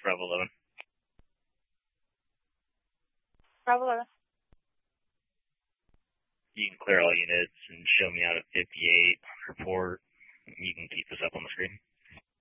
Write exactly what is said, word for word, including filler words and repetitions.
Bravo eleven. Bravo eleven. You can clear all units and show me out at fifty-eight. Report. You can keep this up on the screen.